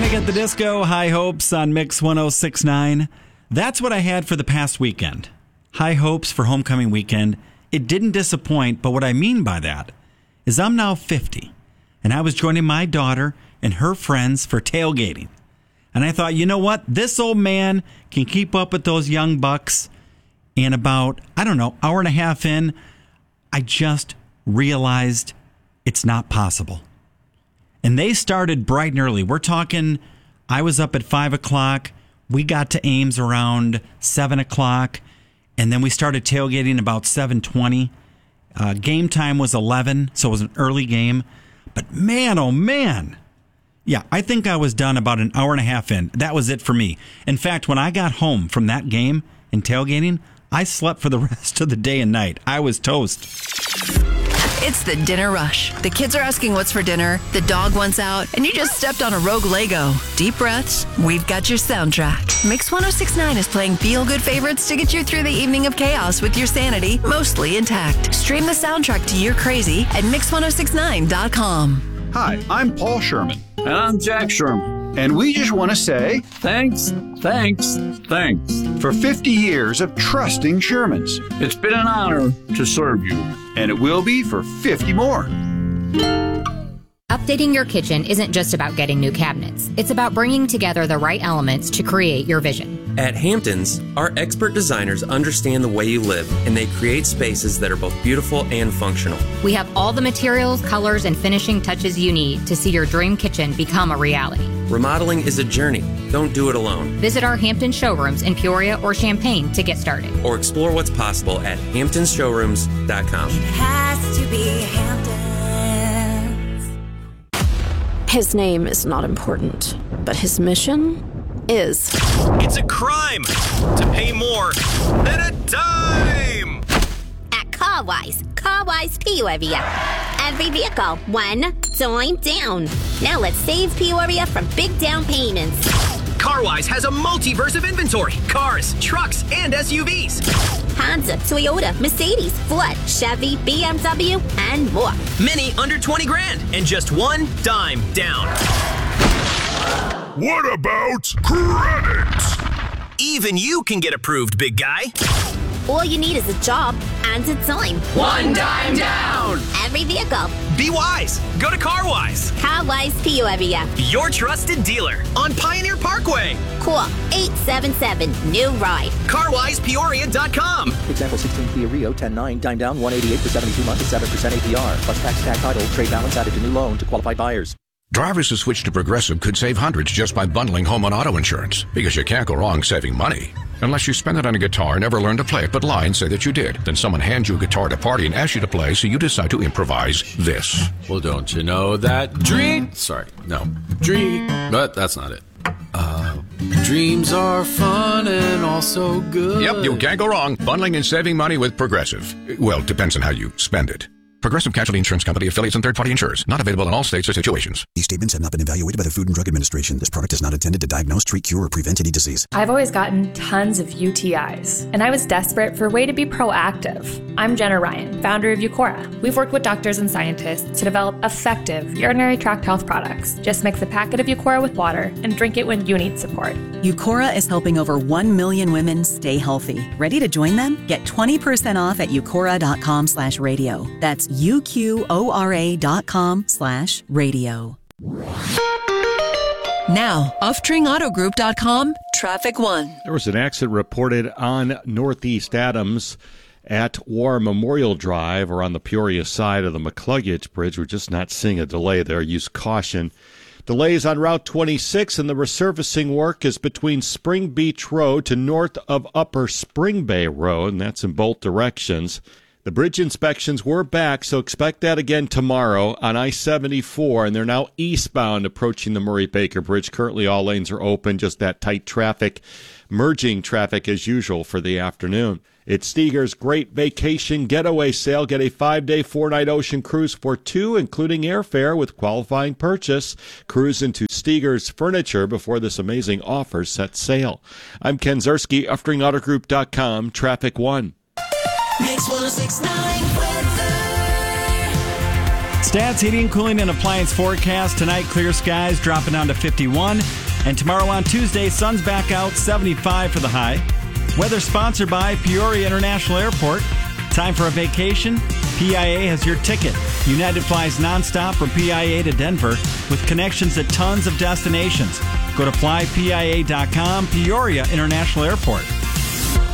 Panic at the Disco, High Hopes on Mix 106.9. That's what I had for the past weekend. High hopes for homecoming weekend. It didn't disappoint, but what I mean by that is I'm now 50, and I was joining my daughter and her friends for tailgating. And I thought, you know what? This old man can keep up with those young bucks. And about, hour and a half in, I just realized it's not possible. And they started bright and early. We're talking, I was up at 5 o'clock. We got to Ames around 7 o'clock. And then we started tailgating about 7:20. Game time was 11, so it was an early game. But man, oh man. Yeah, I think I was done about an hour and a half in. That was it for me. In fact, when I got home from that game and tailgating, I slept for the rest of the day and night. I was toast. It's the dinner rush. The kids are asking what's for dinner, the dog wants out, and you just stepped on a rogue Lego. Deep breaths, we've got your soundtrack. Mix 106.9 is playing feel-good favorites to get you through the evening of chaos with your sanity mostly intact. Stream the soundtrack to your crazy at mix1069.com. Hi, I'm Paul Sherman. And I'm Jack Sherman. And we just want to say thanks for 50 years of trusting Shermans. It's been an honor to serve you. And it will be for 50 more. Updating your kitchen isn't just about getting new cabinets. It's about bringing together the right elements to create your vision. At Hamptons, our expert designers understand the way you live, and they create spaces that are both beautiful and functional. We have all the materials, colors, and finishing touches you need to see your dream kitchen become a reality. Remodeling is a journey. Don't do it alone. Visit our Hampton showrooms in Peoria or Champaign to get started. Or explore what's possible at hamptonsshowrooms.com. It has to be Hamptons. His name is not important, but his mission is. It's a crime to pay more than a dime. At CarWise Peoria. Every vehicle, one dime down. Now let's save Peoria from big down payments. CarWise has a multiverse of inventory. Cars, trucks, and SUVs. Honda, Toyota, Mercedes, Ford, Chevy, BMW, and more. Many under 20 grand and just one dime down. What about credit? Even you can get approved, big guy. All you need is a job and a dime. One dime down. Every vehicle. Be wise. Go to CarWise. CarWise Peoria. Your trusted dealer on Pioneer Parkway. Call 877-NEW-RIDE. CarWisePeoria.com. Example 16 Kia Rio 10.9, dime down 188 for 72 months at 7% APR. Plus tax, tag title, trade balance added to new loan to qualified buyers. Drivers who switch to Progressive could save hundreds just by bundling home and auto insurance. Because you can't go wrong saving money. Unless you spend it on a guitar and never learn to play it, but lie and say that you did. Then someone hands you a guitar at a party and asks you to play, so you decide to improvise this. Well, don't you know that but that's not it. Dreams are fun and also good. Yep, you can't go wrong. Bundling and saving money with Progressive. Well, depends on how you spend it. Progressive Casualty Insurance Company, affiliates, and third-party insurers. Not available in all states or situations. These statements have not been evaluated by the Food and Drug Administration. This product is not intended to diagnose, treat, cure, or prevent any disease. I've always gotten tons of UTIs, and I was desperate for a way to be proactive. I'm Jenna Ryan, founder of Eucora. We've worked with doctors and scientists to develop effective urinary tract health products. Just mix a packet of Eucora with water and drink it when you need support. Eucora is helping over 1 million women stay healthy. Ready to join them? Get 20% off at eucora.com/radio. That's UQORA.com/radio. Now, OffTringAutoGroup.com, Traffic 1. There was an accident reported on Northeast Adams at War Memorial Drive or on the Peoria side of the McCluggage Bridge. We're just not seeing a delay there. Use caution. Delays on Route 26 and the resurfacing work is between Spring Beach Road to north of Upper Spring Bay Road, and that's in both directions. The bridge inspections were back, so expect that again tomorrow on I-74, and they're now eastbound approaching the Murray-Baker Bridge. Currently, all lanes are open, just that tight traffic, merging traffic as usual for the afternoon. It's Steger's Great Vacation Getaway Sale. Get a 5-day, 4-night ocean cruise for two, including airfare with qualifying purchase. Cruise into Steger's Furniture before this amazing offer sets sail. I'm Ken Zerski, UffTringAutoGroup.com, Traffic 1. Mix 106.9 weather. Stats, heating, cooling, and appliance forecast. Tonight, clear skies, dropping down to 51. And tomorrow on Tuesday, sun's back out, 75 for the high. Weather sponsored by Peoria International Airport. Time for a vacation? PIA has your ticket. United flies nonstop from PIA to Denver with connections at tons of destinations. Go to flypia.com, Peoria International Airport.